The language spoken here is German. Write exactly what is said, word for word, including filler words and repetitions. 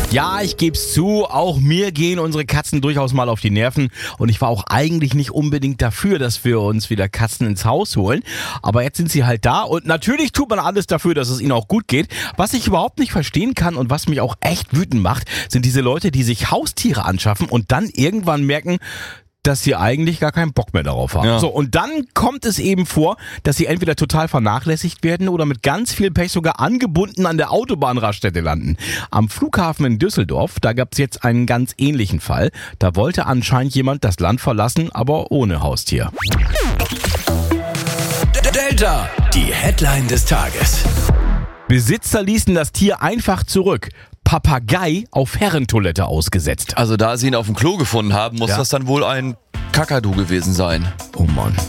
Ja, ich geb's zu, auch mir gehen unsere Katzen durchaus mal auf die Nerven und ich war auch eigentlich nicht unbedingt dafür, dass wir uns wieder Katzen ins Haus holen, aber jetzt sind sie halt da und natürlich tut man alles dafür, dass es ihnen auch gut geht. Was ich überhaupt nicht verstehen kann und was mich auch echt wütend macht, sind diese Leute, die sich Haustiere anschaffen und dann irgendwann merken, dass sie eigentlich gar keinen Bock mehr darauf haben. Ja. So, und dann kommt es eben vor, dass sie entweder total vernachlässigt werden oder mit ganz viel Pech sogar angebunden an der Autobahnraststätte landen. Am Flughafen in Düsseldorf, da gab es jetzt einen ganz ähnlichen Fall. Da wollte anscheinend jemand das Land verlassen, aber ohne Haustier. Delta, die Headline des Tages. Besitzer ließen das Tier einfach zurück. Papagei auf Herrentoilette ausgesetzt. Also da sie ihn auf dem Klo gefunden haben, muss Ja. das dann wohl ein Kakadu gewesen sein. Oh Mann.